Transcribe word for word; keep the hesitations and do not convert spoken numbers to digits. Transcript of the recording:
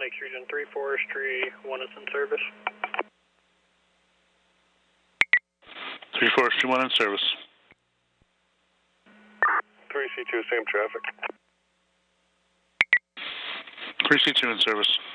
Lake Region three Forestry, one is in service. three Forestry, one in service. three C two, same traffic. three C two in service.